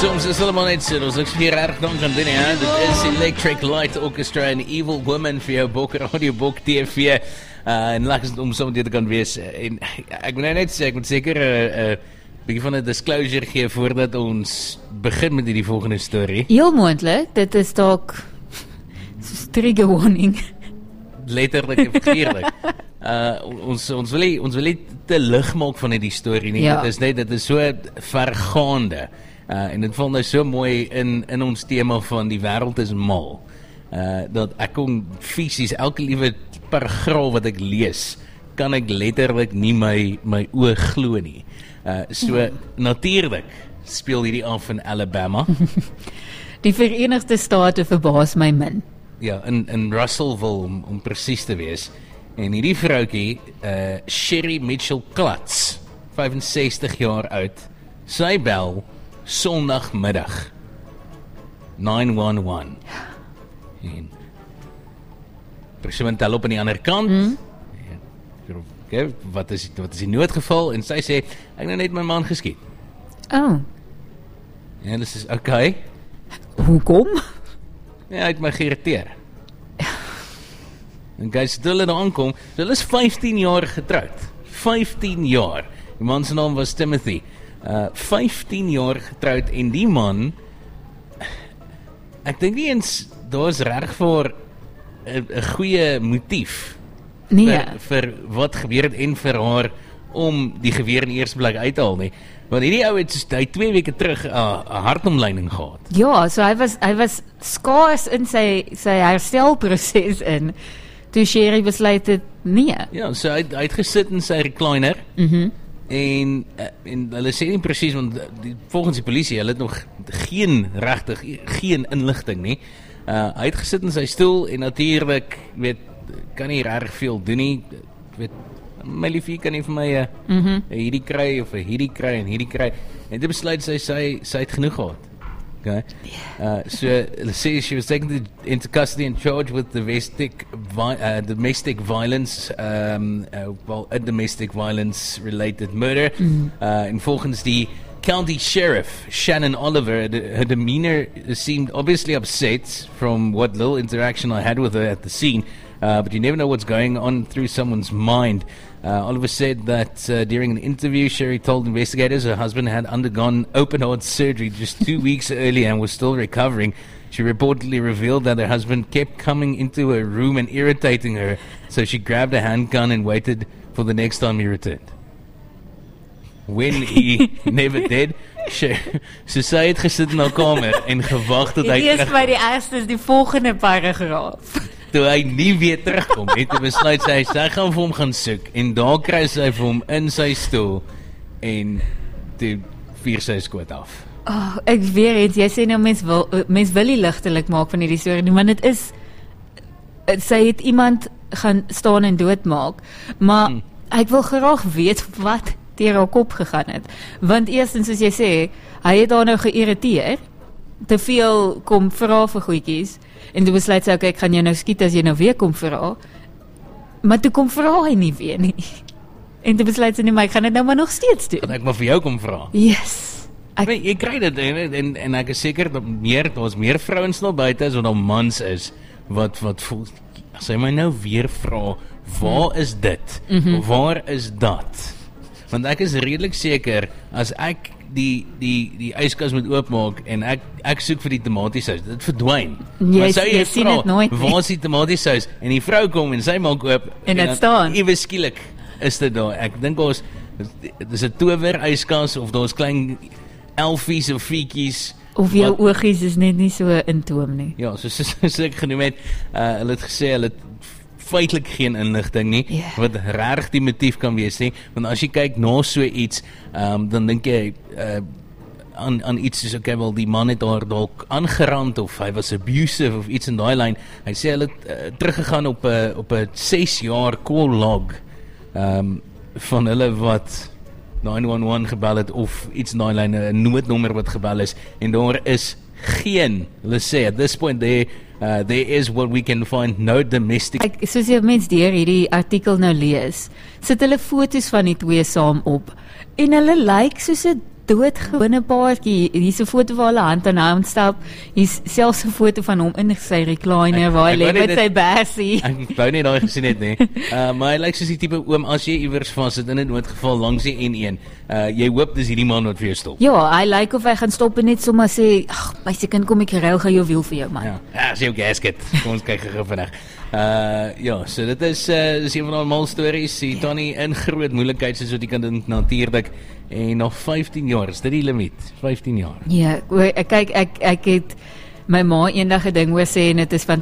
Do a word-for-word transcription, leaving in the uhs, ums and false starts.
Soms is hulle maar net so, ons ek vir erg dank aan dit, ja. Dit is Electric Light Orchestra en Evil Woman vir jou Bok Radio Bok T V. Uh, en lekker om so met dit te kan wees. En ek moet nou net sê, ek moet seker 'n uh, uh, bietjie van 'n disclosure gee voordat ons begin met hierdie volgende storie. Heel moontlik, dit is dalk soos trigger warning. Letterlik en figuurlik. Uh, ons ons wil nie, ons wil nie te lig maak van hierdie storie nie. Ja. Dit is net dit is so vergaande. Uh, en dit val nou so mooi in in ons tema van die wêreld is mal. Uh, dat ek kon fisies elke liewe paragraaf wat ek lees, kan ek letterlik nie my my oë glo nie. Uh, so hmm. natuurlik speel hierdie af in Alabama. Die Verenigde State verbaas my min. Ja, in in Russellville om, om presies te wees. En hierdie vroutjie, uh, Sherry Mitchell Klutz, vyfensestig jaar oud, sy bel Sondagmiddag nine one one. En persoon tel op aan die ander kant. Mm. En, okay, wat is wat is die noodgeval? En sy sê ek nou net my man geskiet. Oh. En dit is okay. Hoekom? Ja, hy het my geïrriteer. En guys, toe hulle daar aankom, so hulle is vyftien jaar getroud. vyftien jaar. Die man se naam was Timothy. Uh, vyftien jaar getroud en die man, ek dink nie eens, daar is reg vir 'n goeie motief Nee. vir, vir wat gebeur het en vir haar om die geweer in die eerste plek uit te haal nie. Want hierdie ou het, hy twee weke terug 'n uh, hartomleiding gehad. Ja, so hy was hy was skaars in sy sy herstelproses in. Toe Sherry besluit het nee. Ja, so hy, hy het gesit in sy recliner. Mhm. Mm En, en hulle sê nie presies, want die, volgens die polisie, hulle het nog geen regtig, geen inligting nie. Uh, hy het gesit in sy stoel en natuurlik, weet, kan nie reg veel doen nie. Weet, my liefie kan nie vir my uh, mm -hmm. hierdie kry of hierdie kry en hierdie kry. En dit besluit sy, sy, sy het genoeg gehad. Okay. Uh, so, let's say she was taken into custody and charged with domestic, vi uh, domestic violence, um, uh, well, a domestic violence-related murder. Mm. Uh, and volgens die county sheriff, Shannon Oliver, the, her demeanor seemed obviously upset from what little interaction I had with her at the scene. Uh, but you never know what's going on through someone's mind. Uh, Oliver said that uh, during an interview, Sherry told investigators her husband had undergone open-heart surgery just two weeks earlier and was still recovering. She reportedly revealed that her husband kept coming into her room and irritating her, so she grabbed a handgun and waited for the next time he returned. When he never did, she, so sy het gesit in haar kamer en gewag tot hy terugkom. Eers by die eerste is die volgende paragraaf. Toe hy nie weer terugkom, het hy besluit sy, sy gaan vir hom gaan soek, en daar kry sy vir hom in sy stoel, en toe vier sy skoot af. Oh, ek weet het, jy sê nou, mens wil, mens wil nie ligtelik maak van hierdie storie nie, want het is, sy het iemand gaan staan en doodmaak, maar hmm. ek wil graag weet wat deur haar kop gegaan het, want eerstens, soos jy sê, hy het haar nou geïrriteer, te veel kom vra vir goedjies, en toe besluit sy, okay, ek gaan jou nou skiet as jy nou weer kom vra, maar toe kom vra hy nie weer nie, en toe besluit sy nie, maar ek gaan dit nou maar nog steeds doen. En ek maar vir jou kom vra. Yes. Ek weet, jy kry dit, en, en, en ek is seker, dat meer, daar is meer vrouens nog buiten as wat al mans is, wat, wat voel, as hy my nou weer vra, waar is dit? Mm-hmm. Waar is dat? Want ek is redelik seker, as ek die die die yskas moet oopmaak en ek ek soek vir die tomatiesous, dit verdwyn. Jy, jy sien dit nooit. Waar is die tomatiesous? En die vrou kom en sy maak oop en dit staan. Ewe skielik is dit daar. Ek dink ons dis 'n tower yskas of daar's klein elfies of fietjies. Of jou oogies is net nie so intoom nie. Ja, so soos ek genoem het, uh, hulle het gesê hulle het feitlik geen inligting nie, yeah. wat reg die motief kan wees nie, want as jy kyk na so iets, um, dan dink jy uh, aan, aan iets soos, okay, wel die man het daar dalk aangerand, of hy was abusive, of iets in die lyn. Hy sê hulle het uh, teruggegaan op 'n op 'n ses jaar call log um, van hulle wat nine one one gebel het, of iets in die lyn, 'n noodnommer wat gebel is, en daar is geen, let's say, at this point there, uh, there is what we can find no domestic. Ek, soos jy mens deur hierdie artikel nou lees, sit hulle foto's van die twee saam op, en hulle lyk soos 'n doodgewone paartjie. Hier's 'n foto waar hulle hand aan hand stap. Hier's selfs 'n foto van hom in sy recliner Ek- waar hy ek lê wou net met sy bersie. Ek wou net daai gesien het, nee. Uh, maar hy lyk soos die tipe oom, as jy iewers vas sit in 'n noodgeval langs die N een, uh, jy hoop dis hierdie man wat vir jou stop. Ja, hy lyk of hy gaan stop en net sommer sê, ag, my se kind, kom ek ruil gou jou wiel vir jou man. Ja, ja, is jou gasket. Kom ons kyk gou vinnig. Uh ja, so dit is uh dis een van daai mal stories. Die tannie in groot moeilikheid soos wat jy kan dink natuurlik en nog vyftien jaar, is dit die limiet? vyftien jaar. Ja, hoor, ek kyk ek ek het my ma eendag 'n ding hoor sê en dit is van